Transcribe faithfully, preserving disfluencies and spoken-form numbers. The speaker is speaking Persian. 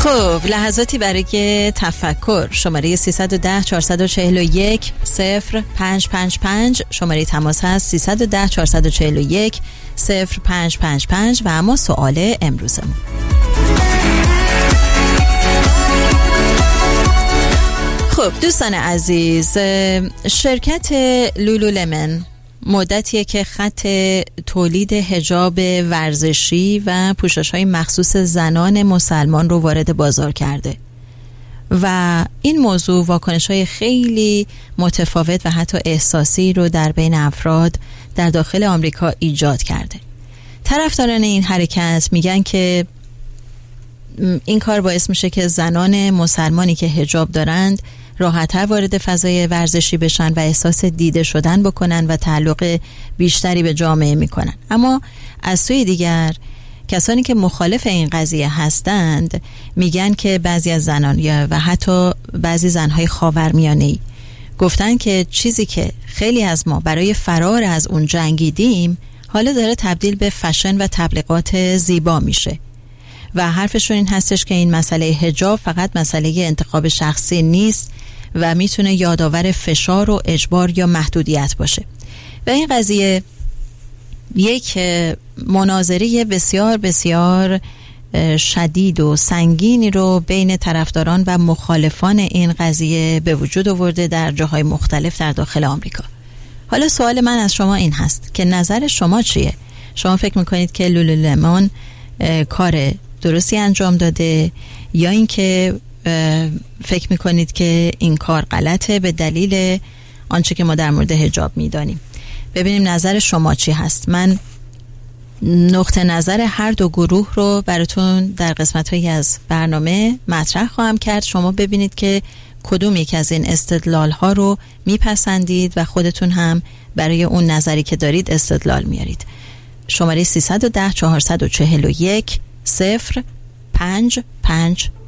خب لحظاتی برای تفکر. شماره سیصد و ده چهارصد و چهل و یک صفر پنج پنج پنج شماره تماس هست سیصد و ده چهارصد و چهل و یک صفر پنج پنج پنج. و اما سوال امروزمون، خب دوستان عزیز، شرکت لولولمن مدتیه که خط تولید حجاب ورزشی و پوشش‌های مخصوص زنان مسلمان رو وارد بازار کرده و این موضوع واکنش‌های خیلی متفاوت و حتی احساسی رو در بین افراد در داخل آمریکا ایجاد کرده. طرفداران این حرکت میگن که این کار باعث میشه که زنان مسلمانی که حجاب دارند راحت‌تر وارد فضای ورزشی بشن و احساس دیده شدن بکنن و تعلق بیشتری به جامعه میکنن. اما از سوی دیگر کسانی که مخالف این قضیه هستند میگن که بعضی از زنان یا و حتی بعضی زنهای خاورمیانه‌ای گفتن که چیزی که خیلی از ما برای فرار از اون جنگیدیم حالا داره تبدیل به فشن و تبلیغات زیبا میشه و حرفشون این هستش که این مسئله حجاب فقط مسئله انتخاب شخصی نیست و میتونه یادآور فشار و اجبار یا محدودیت باشه. و این قضیه یک مناظره بسیار بسیار شدید و سنگینی رو بین طرفداران و مخالفان این قضیه به وجود آورده در جاهای مختلف در داخل آمریکا. حالا سوال من از شما این هست که نظر شما چیه؟ شما فکر میکنید که لولولمن کار درستی انجام داده یا اینکه فکر میکنید که این کار غلطه به دلیل آنچه که ما در مورد حجاب میدانیم؟ ببینیم نظر شما چی هست. من نقطه نظر هر دو گروه رو براتون در قسمت‌هایی از برنامه مطرح خواهم کرد. شما ببینید که کدوم یک از این استدلال ها رو میپسندید و خودتون هم برای اون نظری که دارید استدلال میارید. شماره سیصد و ده چهارصد و چهل و یک صفر پنج پنج